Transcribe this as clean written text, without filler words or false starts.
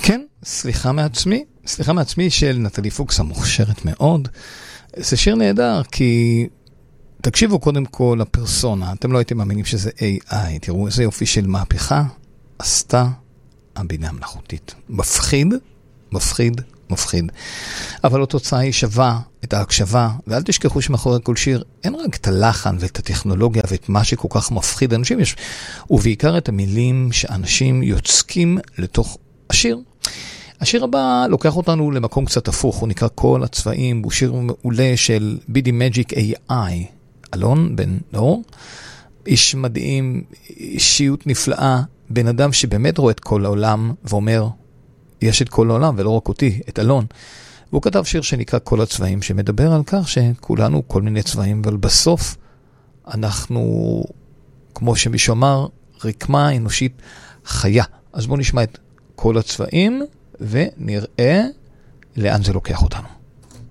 כן, סליחה מעצמי של נטלי פוקס המוכשרת מאוד. זה שיר נהדר, כי תקשיבו קודם כל לפרסונה, אתם לא הייתם מאמינים שזה AI, תראו איזה יופי של מהפכה עשתה הבינה המלאכותית. מפחיד. אבל התוצאה היא שווה את ההקשבה, ואל תשכחו שמאחורי כל שיר אין רק את הלחן ואת הטכנולוגיה ואת מה שכל כך מפחיד אנשים, ובעיקר את המילים שאנשים יוצקים לתוך השיר. השיר הבא לוקח אותנו למקום קצת הפוך, הוא נקרא כל הצבעים, הוא שיר מעולה של בידי מג'יק AI, אלון בן נור, איש מדהים, אישיות נפלאה, בן אדם שבאמת רואה את כל העולם ואומר, יש את כל העולם ולא רק אותי, את אלון. והוא כתב שיר שנקרא כל הצבעים, שמדבר על כך שכולנו כל מיני צבעים, אבל בסוף אנחנו, כמו שמישהו אמר, רקמה אנושית חיה. אז בואו נשמע את כל הצבעים ונראה לאן זה לוקח אותנו.